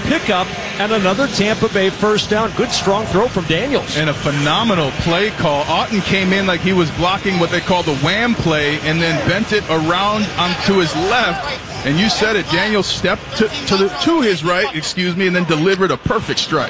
pickup, and another Tampa Bay first down. Good strong throw from Daniels. And a phenomenal play call. Otten came in like he was blocking what they call the wham play and then bent it around onto his left. And you said it, Daniels stepped to his right, and then delivered a perfect strike.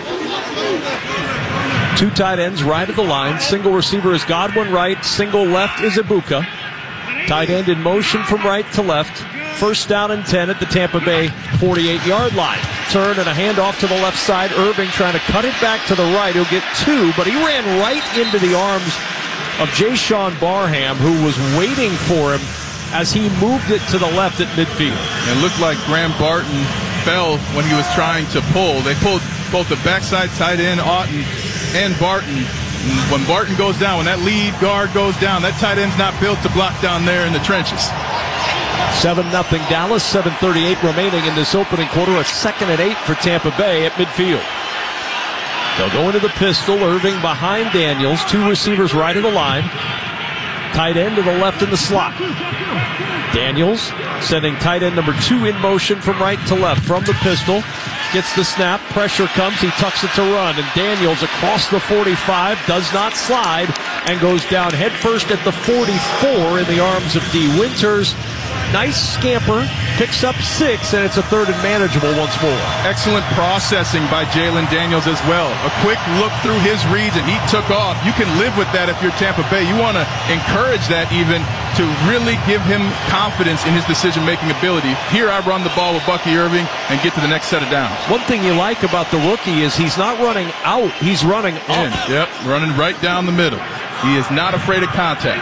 Two tight ends right of the line. Single receiver is Godwin right. Single left is Ibuka. Tight end in motion from right to left. First down and 10 at the Tampa Bay 48-yard line. Turn and a handoff to the left side. Irving trying to cut it back to the right. He'll get two, but he ran right into the arms of Jayshon Barham, who was waiting for him as he moved it to the left at midfield. It looked like Graham Barton fell when he was trying to pull. They pulled both the backside tight end, Otten, and Barton. And when Barton goes down, when that lead guard goes down, that tight end's not built to block down there in the trenches. 7-0 Dallas, 7:38 remaining in this opening quarter. A 2nd and 8 for Tampa Bay at midfield. They'll go into the pistol. Irving behind Daniels. Two receivers right of the line. Tight end to the left in the slot. Daniels sending tight end number 2 in motion from right to left from the pistol. Gets the snap. Pressure comes. He tucks it to run. And Daniels across the 45 does not slide and goes down headfirst at the 44 in the arms of D. Winters. Nice scamper, picks up 6, and it's a 3rd and manageable once more. Excellent processing by Jalen Daniels as well. A quick look through his reads, and he took off. You can live with that if you're Tampa Bay. You want to encourage that even to really give him confidence in his decision-making ability. Here I run the ball with Bucky Irving and get to the next set of downs. One thing you like about the rookie is he's not running out, he's running up. Yep, running right down the middle. He is not afraid of contact.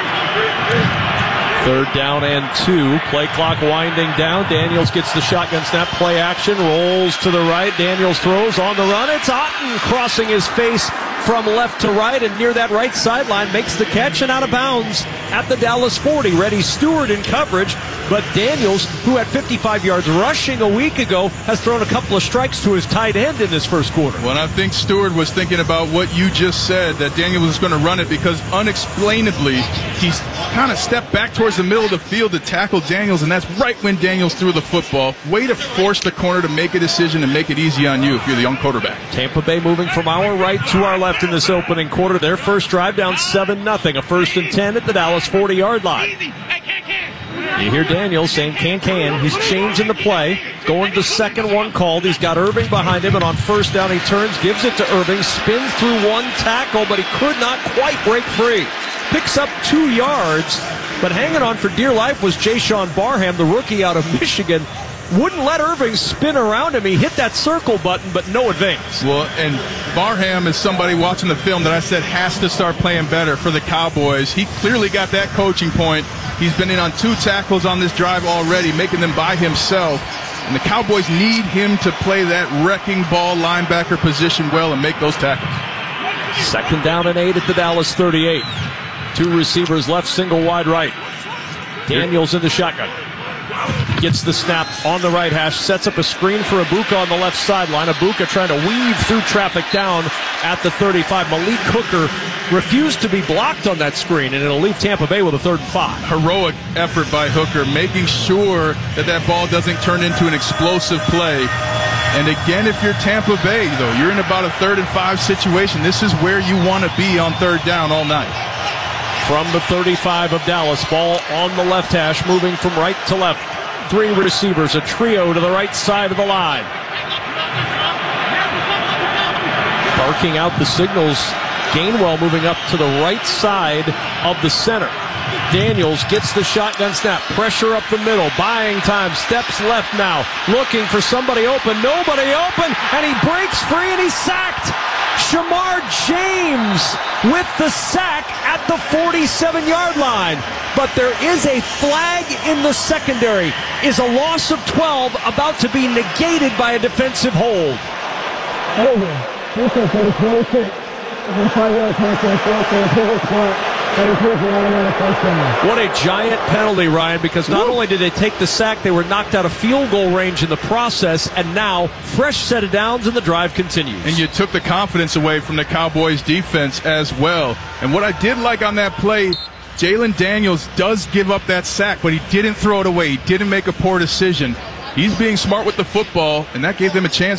3rd down and 2. Play clock winding down. Daniels gets the shotgun snap. Play action. Rolls to the right. Daniels throws on the run. It's Otten crossing his face from left to right and near that right sideline. Makes the catch and out of bounds at the Dallas 40. Reddy Stewart in coverage. But Daniels, who had 55 yards rushing a week ago, has thrown a couple of strikes to his tight end in this first quarter. Well, I think Stewart was thinking about what you just said, that Daniels was going to run it because unexplainably he's kind of stepped back towards the middle of the field to tackle Daniels, and that's right when Daniels threw the football. Way to force the corner to make a decision and make it easy on you if you're the young quarterback. Tampa Bay moving from our right to our left in this opening quarter. Their first drive down 7-0. A 1st and 10 at the Dallas 40-yard line. You hear Daniels saying can. He's changing the play. Going to 2nd one called. He's got Irving behind him, and on 1st down he turns, gives it to Irving, spins through one tackle, but he could not quite break free. Picks up 2 yards, but hanging on for dear life was Jayshon Barham, the rookie out of Michigan. Wouldn't let Irving spin around him. He hit that circle button, but no advance. Well, and Barham is somebody watching the film that I said has to start playing better for the Cowboys. He clearly got that coaching point. He's been in on 2 tackles on this drive already, making them by himself. And the Cowboys need him to play that wrecking ball linebacker position well and make those tackles. 2nd down and 8 at the Dallas 38. 2 receivers left, single wide right. Daniels in the shotgun. Gets the snap on the right hash, sets up a screen for Ibuka on the left sideline. Ibuka trying to weave through traffic down at the 35. Malik Hooker refused to be blocked on that screen, and it'll leave Tampa Bay with a 3rd and 5. Heroic effort by Hooker, making sure that that ball doesn't turn into an explosive play. And again, if you're Tampa Bay, though, you're in about a 3rd and 5 situation. This is where you want to be on 3rd down all night. From the 35 of Dallas, ball on the left hash, moving from right to left. 3 receivers, a trio to the right side of the line. Barking out the signals. Gainwell moving up to the right side of the center. Daniels gets the shotgun snap. Pressure up the middle. Buying time. Steps left now. Looking for somebody open. Nobody open. And he breaks free and he's sacked. Shamar James with the sack at the 47-yard line. But there is a flag in the secondary. Is a loss of 12 about to be negated by a defensive hold? What a giant penalty, Ryan, because not only did they take the sack, they were knocked out of field goal range in the process, and now fresh set of downs and the drive continues. And you took the confidence away from the Cowboys defense as well. And what I did like on that play, Jalen Daniels does give up that sack, but he didn't throw it away. He didn't make a poor decision. He's being smart with the football, and that gave them a chance